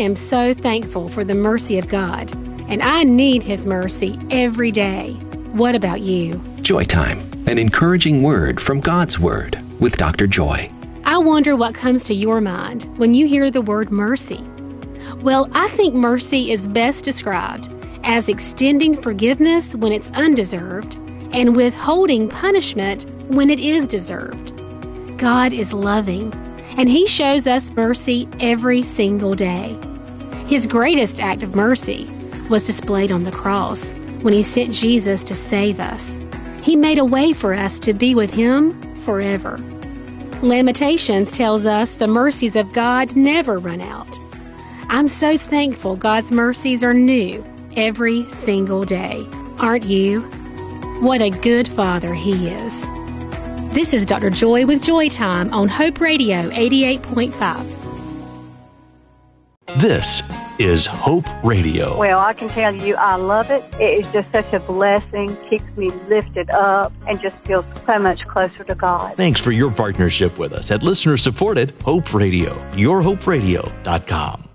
am so thankful for the mercy of God, and I need His mercy every day. What about you? Joy Time, an encouraging word from God's Word with Dr. Joy. I wonder what comes to your mind when you hear the word mercy. Well, I think mercy is best described as extending forgiveness when it's undeserved and withholding punishment when it is deserved. God is loving, and He shows us mercy every single day. His greatest act of mercy was displayed on the cross when He sent Jesus to save us. He made a way for us to be with Him forever. Lamentations tells us the mercies of God never run out. I'm so thankful God's mercies are new every single day. Aren't you? What a good Father He is. This is Dr. Joy with Joy Time on Hope Radio 88.5. This is Hope Radio. Well, I can tell you I love it. It is just such a blessing, keeps me lifted up, and just feels so much closer to God. Thanks for your partnership with us at listener-supported Hope Radio, yourhoperadio.com.